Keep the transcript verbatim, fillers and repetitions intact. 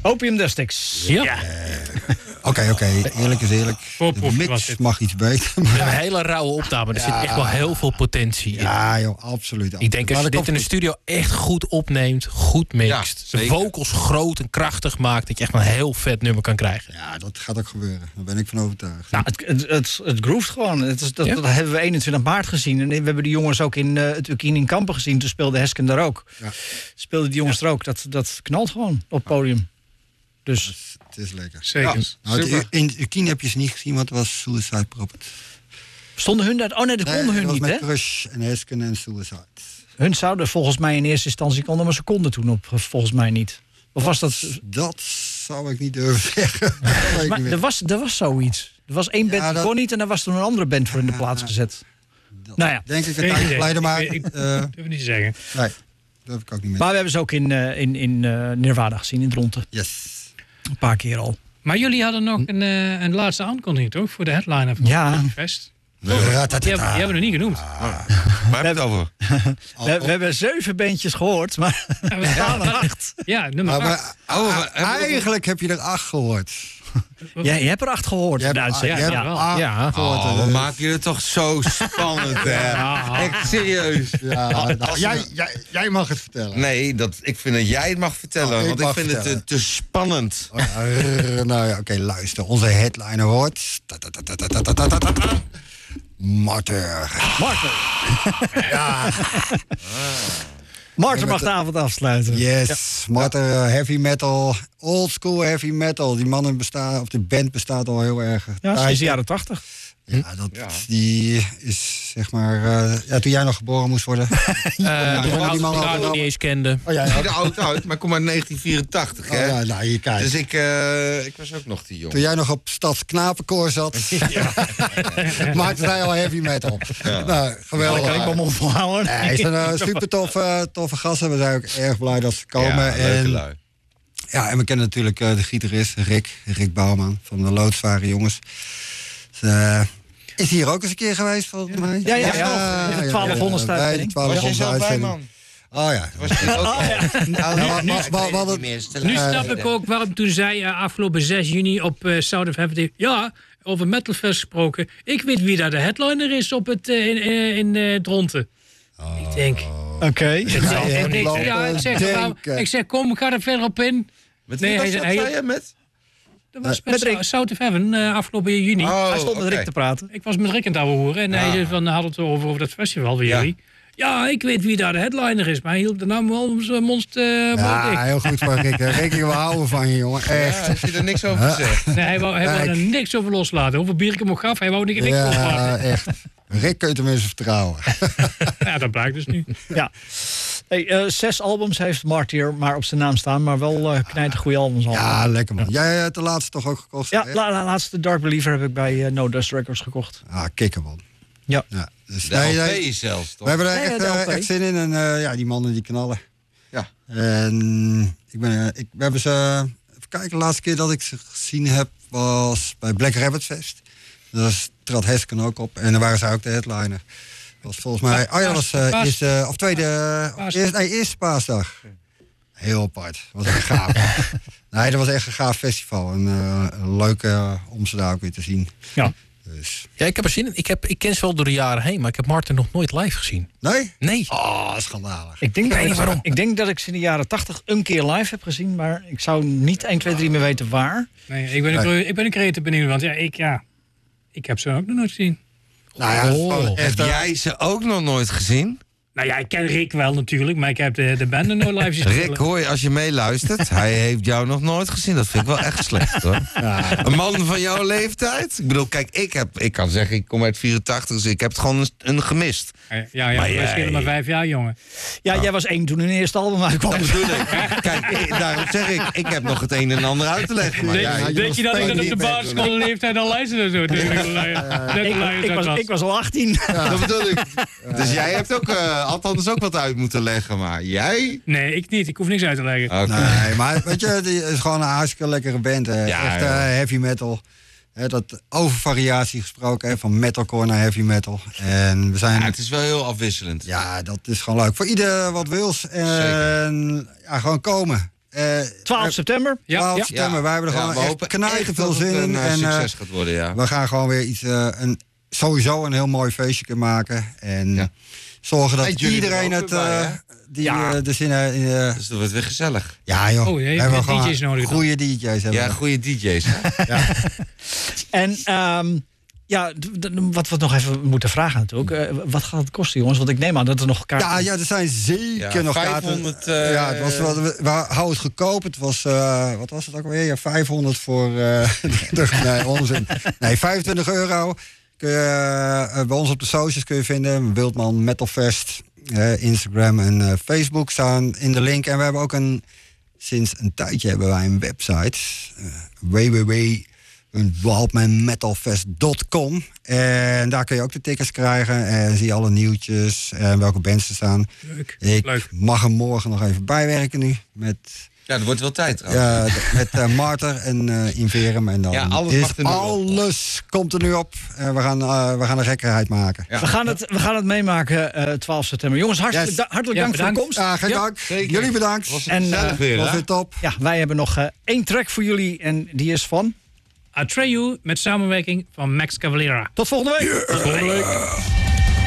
Opium Dustix. Ja. ja. Oké, oké. Eerlijk is eerlijk. Voorproef De was mix dit. mag iets beter. We hebben een hele rauwe opname. Er zit echt wel heel veel potentie in. Ja, joh, absoluut. Ik denk als je Maar dit in de studio echt goed opneemt, goed mixt, Ja, de zeker. vocals groot en krachtig maakt, dat je echt een heel vet nummer kan krijgen. Ja, dat gaat ook gebeuren. Daar ben ik van overtuigd. Nou, het, het, het, het groeft gewoon. Het is, dat, Ja? dat hebben we eenentwintig maart gezien. En we hebben de jongens ook in uh, het Ukien in Kampen gezien. Toen speelde Hesken daar ook. Ja. Speelden die jongens er ook. Dat, dat knalt gewoon op het podium. Dus Dus het is lekker. Zeker. Ja. Nou, Super. het, in Ukien heb je ze niet gezien, want het was Suicide Property. stonden hun daar... Oh nee, dat Nee, konden hun dat was niet, met hè? Crush en Hesken en Suicide. Hun zouden volgens mij in eerste instantie konden, maar ze konden toen op, volgens mij niet. Of was dat... Dat zou ik niet durven zeggen. Dat weet ik Maar niet meer. er was, er was zoiets. Er was één band Ja, die dat- kon niet en er was toen een andere band voor in de plaats gezet. Dat Nou ja. denk ik Geen het idee. blijden, maar Ik- ik- eh, Dat durf ik niet te zeggen. nee, dat heb ik ook niet meer. Maar we hebben ze ook in, uh, in, in uh, Nirvana gezien, in Dronten. Yes. Een paar keer al. Maar jullie hadden nog een, uh, een laatste aankondiging, toch? Voor de headliner van Ja. het fest. Die, Ratatata. hebben, die hebben we nog niet genoemd. Waar heb je het over? We, we hebben zeven bandjes gehoord, maar Ja, we staan er acht. Ja, nummer Maar, acht. maar, Oh, ah, we hebben- eigenlijk heb je er acht gehoord. ja, je hebt er acht gehoord. Je hebt, Duits, ah, hè? je ja, hebt ja. wel. acht Ja. gehoord. Oh, eh, we maken je het toch zo spannend, hè? Echt serieus. ja, nou, jij, jij, jij mag het vertellen. Nee, dat, ik vind dat jij het mag vertellen, Oh, ik want ik mag vind vertellen. het te, te spannend. Oh, ja, rrr, nou ja, oké, luister. Onze headliner hoort... Ta-ta-ta-ta-ta-ta-ta-ta. Martyr. Marten. Ja, Marten mag de avond afsluiten. yes. Martyr, uh, heavy metal. Old school heavy metal. Die mannen bestaan, of de band bestaat al heel erg. Ja, Hij- sinds de jaren tachtig. Ja, dat, Ja. die is zeg maar... Uh, ja, toen jij nog geboren moest worden. Uh, Ja, toen ja, we die man elkaar had- nog niet eens kenden. Oh, jij Ik zie ook. er oud uit, maar ik kom uit negentien vierentachtig, Oh, hè? ja, nou, hier kijk. Dus ik, uh, ik was ook nog te jong. Toen jij nog op Stadsknapenkoor zat, maakte hij al heavy metal. Nou, Dat geweldig. kan ik wel mond volhouden. Ja, hij is een uh, super toffe, toffe gasten. We zijn ook erg blij dat ze komen. Ja, leuke en, lui. ja, en we kennen natuurlijk uh, de gitarist Rick, Rick Bouwman van de Loodzware Jongens. Dus, uh, is hier ook eens een keer geweest, volgens mij? Ja, ja, ja. De twaalfhonderdste bij de uitzending. Was je twaalfhonderdste zelf bij, uitzending. man? Oh ja. Was je ook al? Ja, maar- maar- maar- maar dat- Nu snap ik ook waarom toen zij uh, afgelopen zes juni op uh, Sound of Heaven... Ja, over Metalfest gesproken. Ik weet wie daar de headliner is op het, uh, in, uh, in uh, Dronten. Ik denk... Oké. Ik zeg, Ja, ik denk, lopen ja, ik, zeg, denken. waarom- ik zeg, kom, ga er verder op in. Met Nee, wie was hij- dat, hij- zei je? Met? Dat was Met met Rick. Sound of Heaven uh, afgelopen juni. Oh, Hij stond met oké. Rick te praten. Ik was met Rick aan het ouwe horen en hij Ja. zei van, had het over, over dat festival weer. Ja. jullie. Ja, ik weet wie daar de headliner is, maar hij hield de naam wel om zijn mond uh, Ja, heel goed van Rick. Rick, we houden van je, jongen. Ja, Echt. heeft hij er niks over gezegd? Nee, hij wou, hij wou Kijk. er niks over loslaten. Hoeveel bier ik hem ook gaf, hij wou niet Rick Ja, loslaten. echt. Rick kun je tenminste vertrouwen. Ja, dat blijkt dus nu. Ja. Hey, uh, zes albums heeft Martyr maar op zijn naam staan, maar wel uh, knijt goede albums al. Ja, lekker man. Jij hebt de laatste toch ook gekocht? Ja, hè? la, la- laatste Dark Believer heb ik bij uh, No Dust Records gekocht. Ah, kikker man. Ja. Ja, dus De nee, L P nee, zelfs, we toch? hebben er Nee, echt, de eh, L P. echt zin in. En uh, ja, die mannen die knallen. Ja. En ik ben, uh, ik, we hebben ze... Even kijken, de laatste keer dat ik ze gezien heb was bij Black Rabbit Fest. Daar trad Hesken ook op. En daar waren zij ook de headliner. Dat was volgens mij... Oh ja, dat was uh, Paas- eerste... Of tweede... Paas- Eerst, nee, eerste paasdag. Heel apart. Dat was echt gaaf. Nee, dat was echt een gaaf festival. En uh, leuk uh, om ze daar ook weer te zien. Ja. Dus... Ja, ik heb er zin in. Ik, heb, ik ken ze wel door de jaren heen, maar ik heb Martin nog nooit live gezien. Nee? Nee. Oh, schandalig. Ik denk, Ik dat weet ik, niet waarom. ik denk dat ik ze in de jaren tachtig een keer live heb gezien, maar ik zou niet één, twee, drie meer weten waar. Nee, ik ben een, Nee. ik ben een creative benieuwd, want ja, ik, ja, ik heb ze ook nog nooit gezien. Nou ja, Oh. gewoon Heb echt... uh, jij ze ook nog nooit gezien? Nou ja, ik ken Rick wel natuurlijk, maar ik heb de, de band nog nooit live zien spelen. Rick, hoor je als je meeluistert? Hij heeft jou nog nooit gezien. Dat vind ik wel echt slecht, hoor. Een man van jouw leeftijd? Ik bedoel, kijk, ik, heb, ik kan zeggen, ik kom uit vierentachtig, dus ik heb het gewoon een, een gemist. Ja, ja, ja Maar we jij- schelen maar vijf jaar, jongen. Ja, jij was één toen hun eerste album uitkwam. Dat bedoel ik. Kijk, ik- daarom zeg ik, ik heb nog het een en ander uit te leggen. Maar Denk, jij, je denk was je dat ik dat op de twee, basisschoolleeftijd al luisterde? Zo, Ik, ik, was, ik was al achttien. dat bedoel ik. Dus jij hebt ook, uh, althans ook wat uit moeten leggen, maar jij? Nee, ik niet. Ik hoef niks uit te leggen. Oké. Nee, maar weet je, die is gewoon een hartstikke lekkere band. Hè. Ja, echt uh, joh. heavy metal. Hè, dat over variatie gesproken, hè, van metalcore naar heavy metal. En we zijn... Ja, het is wel heel afwisselend. Ja, dat is gewoon leuk. Voor ieder wat wils. En ja, gewoon komen. Uh, twaalf september. Ja, twaalf ja. september. Wij hebben er Ja, gewoon we echt hopen knijten echt veel dat het zin in. een uh, En, uh, succes gaat worden, ja. we gaan gewoon weer iets, uh, een, sowieso een heel mooi feestje kunnen maken. En Ja. zorgen dat En jullie iedereen er ook het, weer bij, uh, hè? die Ja. uh, de zin in, uh, Dus dat wordt weer gezellig. ja joh. Oh, je we hebt hebben D J's gewoon nodig dan. goede D J's. Hebben Ja, we. goede D J's. Hè? En ehm, ja, d- d- wat we nog even moeten vragen natuurlijk. Uh, wat gaat het kosten, jongens? Want ik neem aan dat er nog kaarten... Ja, ja, er zijn zeker Ja, nog vijfhonderd, kaarten. uh, ja, het was, wel- we, we houden het goedkoop. Het was, uh, wat was het ook alweer? Ja, vijfhonderd voor... Uh, nee, onzin. Nee, vijfentwintig euro. Kun je, uh, bij ons op de socials kun je vinden. Wildman Metalfest. Uh, Instagram en uh, Facebook staan in de link. En we hebben ook een... Sinds een tijdje hebben wij een website. Uh, w w w punt wildman metalfest punt com. En daar kun je ook de tickets krijgen. En zie je alle nieuwtjes en welke bands er staan. Leuk. Ik Leuk. mag er morgen nog even bijwerken nu. Met, Ja, dat wordt wel tijd trouwens. ja, d- met uh, Marter en uh, Inverum. En dan Ja, alles is mag er nu op. alles komt er nu op. En we gaan, uh, we gaan een gekkerheid maken. Ja. We gaan het, we gaan het meemaken uh, twaalf september. Jongens, hartelijk, Yes. da- hartelijk Ja, dank voor de bedankt. komst. Ja, geen Ja, dank. zeker. Jullie bedankt. Was En, het gezellig uh, weer, Was hè? weer top. Ja, wij hebben nog uh, één track voor jullie en die is van... Atreyu met samenwerking van Max Cavalera. Tot volgende week. Tot volgende week.